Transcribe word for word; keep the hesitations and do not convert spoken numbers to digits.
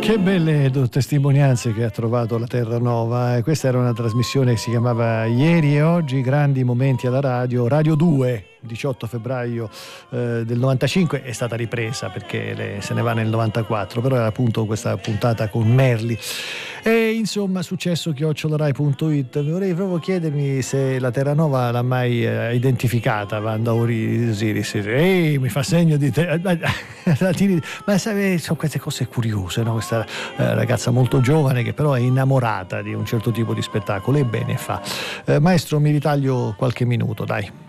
Che belle testimonianze che ha trovato la Terranova. Questa era una trasmissione che si chiamava Ieri e Oggi, grandi momenti alla radio, Radio due, diciotto febbraio eh, del novantacinque. È stata ripresa perché le, se ne va nel novantaquattro, però era appunto questa puntata con Merli. E insomma, successo chiocciolarai punto it. Vorrei proprio chiedermi se la Terranova l'ha mai eh, identificata Wanda Osiris. Ehi, mi fa segno di te. Ma sai, sono queste cose curiose, no? Questa eh, ragazza molto giovane che però è innamorata di un certo tipo di spettacolo e bene fa. Eh, maestro, mi ritaglio qualche minuto, dai.